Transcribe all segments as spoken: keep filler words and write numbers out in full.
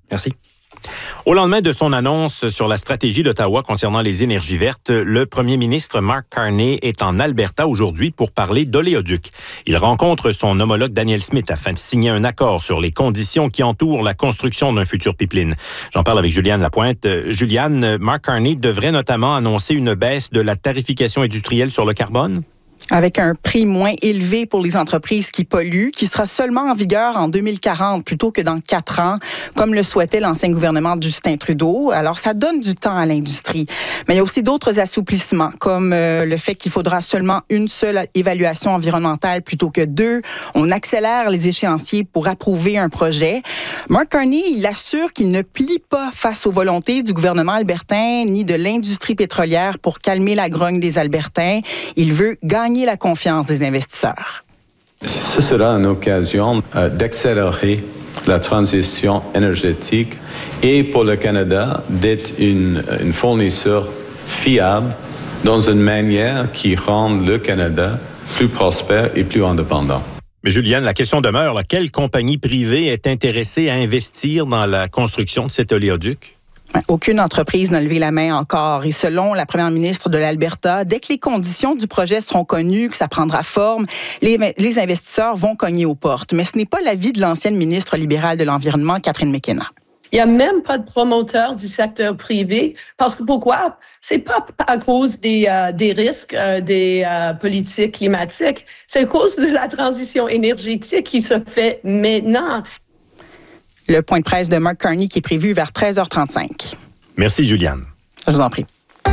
Merci. Au lendemain de son annonce sur la stratégie d'Ottawa concernant les énergies vertes, le premier ministre Mark Carney est en Alberta aujourd'hui pour parler d'oléoduc. Il rencontre son homologue Danielle Smith afin de signer un accord sur les conditions qui entourent la construction d'un futur pipeline. J'en parle avec Juliane Lapointe. Juliane, Mark Carney devrait notamment annoncer une baisse de la tarification industrielle sur le carbone? Avec un prix moins élevé pour les entreprises qui polluent, qui sera seulement en vigueur en deux mille quarante plutôt que dans quatre ans, comme le souhaitait l'ancien gouvernement de Justin Trudeau. Alors, ça donne du temps à l'industrie. Mais il y a aussi d'autres assouplissements, comme euh, le fait qu'il faudra seulement une seule évaluation environnementale plutôt que deux. On accélère les échéanciers pour approuver un projet. Mark Carney, il assure qu'il ne plie pas face aux volontés du gouvernement albertain ni de l'industrie pétrolière pour calmer la grogne des Albertains. Il veut gagner la confiance des investisseurs. Ce sera une occasion euh, d'accélérer la transition énergétique et pour le Canada d'être une, une fournisseur fiable dans une manière qui rend le Canada plus prospère et plus indépendant. Mais Juliane, la question demeure, là, quelle compagnie privée est intéressée à investir dans la construction de cet oléoduc? Aucune entreprise n'a levé la main encore. Et selon la première ministre de l'Alberta, dès que les conditions du projet seront connues, que ça prendra forme, les, les investisseurs vont cogner aux portes. Mais ce n'est pas l'avis de l'ancienne ministre libérale de l'Environnement, Catherine McKenna. Il n'y a même pas de promoteur du secteur privé. Parce que pourquoi? C'est pas à cause des, euh, des risques euh, des euh, politiques climatiques. C'est à cause de la transition énergétique qui se fait maintenant. Le point de presse de Mark Carney qui est prévu vers treize heures trente-cinq. Merci, Juliane. Je vous en prie.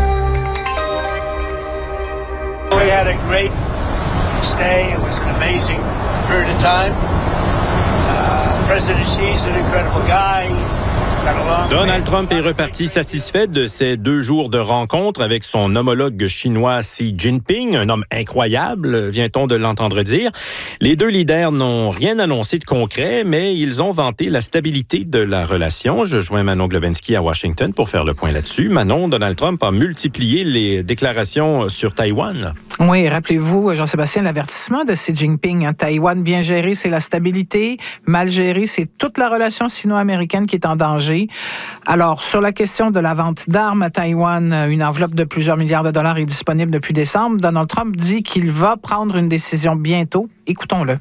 We had a great stay. It was an amazing period of time. Uh, President Xi's an incredible guy. Donald Trump est reparti satisfait de ces deux jours de rencontre avec son homologue chinois Xi Jinping, un homme incroyable, vient-on de l'entendre dire. Les deux leaders n'ont rien annoncé de concret, mais ils ont vanté la stabilité de la relation. Je joins Manon Globensky à Washington pour faire le point là-dessus. Manon, Donald Trump a multiplié les déclarations sur Taïwan. Oui, rappelez-vous, Jean-Sébastien, l'avertissement de Xi Jinping. Hein, Taïwan bien géré, c'est la stabilité. Mal géré, c'est toute la relation sino-américaine qui est en danger. Alors, sur la question de la vente d'armes à Taïwan, une enveloppe de plusieurs milliards de dollars est disponible depuis décembre. Donald Trump dit qu'il va prendre une décision bientôt. Écoutons-le.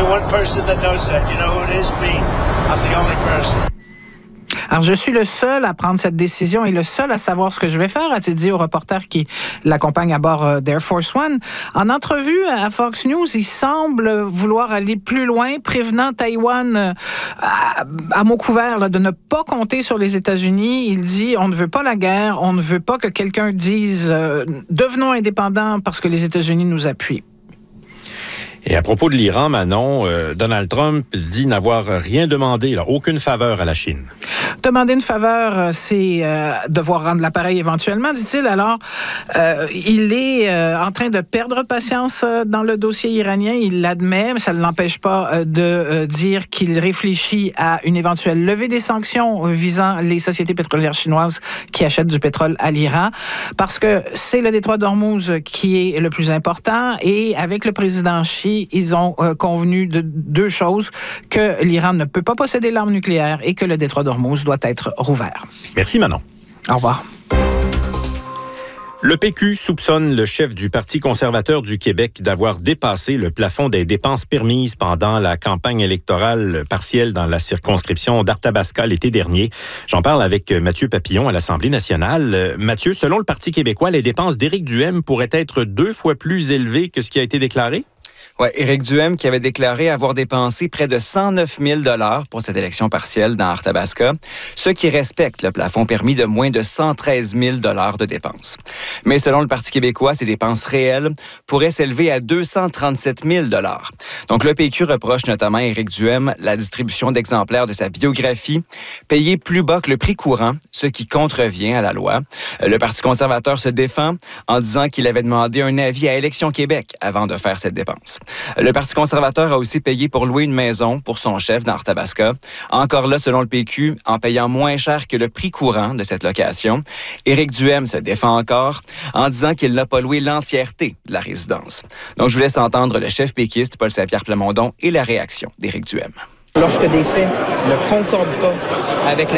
Alors, je suis le seul à prendre cette décision et le seul à savoir ce que je vais faire, a-t-il dit au reporter qui l'accompagne à bord d'Air Force One. En entrevue à Fox News, il semble vouloir aller plus loin, prévenant Taïwan à, à mot couvert là, de ne pas compter sur les États-Unis. Il dit, on ne veut pas la guerre, on ne veut pas que quelqu'un dise euh, « devenons indépendants parce que les États-Unis nous appuient ». Et à propos de l'Iran, Manon, euh, Donald Trump dit n'avoir rien demandé, là, aucune faveur à la Chine. Demander une faveur, c'est euh, devoir rendre l'appareil éventuellement, dit-il. Alors, euh, il est euh, en train de perdre patience euh, dans le dossier iranien. Il l'admet, mais ça ne l'empêche pas euh, de euh, dire qu'il réfléchit à une éventuelle levée des sanctions visant les sociétés pétrolières chinoises qui achètent du pétrole à l'Iran. Parce que c'est le détroit d'Ormuz qui est le plus important. Et avec le président Xi, ils ont euh, convenu de deux choses, que l'Iran ne peut pas posséder l'arme nucléaire et que le détroit d'Ormuz doit être rouvert. Merci, Manon. Au revoir. Le P Q soupçonne le chef du Parti conservateur du Québec d'avoir dépassé le plafond des dépenses permises pendant la campagne électorale partielle dans la circonscription d'Arthabasca l'été dernier. J'en parle avec Mathieu Papillon à l'Assemblée nationale. Mathieu, selon le Parti québécois, les dépenses d'Éric Duhem pourraient être deux fois plus élevées que ce qui a été déclaré? Oui, Éric Duhem qui avait déclaré avoir dépensé près de cent neuf mille dollars pour cette élection partielle dans Arthabasca, ce qui respecte le plafond permis de moins de cent treize mille dollars de dépenses. Mais selon le Parti québécois, ces dépenses réelles pourraient s'élever à deux cent trente-sept mille dollars. Donc le P Q reproche notamment à Éric Duhem la distribution d'exemplaires de sa biographie payée plus bas que le prix courant, ce qui contrevient à la loi. Le Parti conservateur se défend en disant qu'il avait demandé un avis à Élections Québec avant de faire cette dépense. Le Parti conservateur a aussi payé pour louer une maison pour son chef dans Arthabasca. Encore là, selon le P Q, en payant moins cher que le prix courant de cette location. Éric Duhem se défend encore en disant qu'il n'a pas loué l'entièreté de la résidence. Donc, je vous laisse entendre le chef péquiste, Paul Saint-Pierre Plamondon, et la réaction d'Éric Duhem. Lorsque des faits ne concordent pas avec la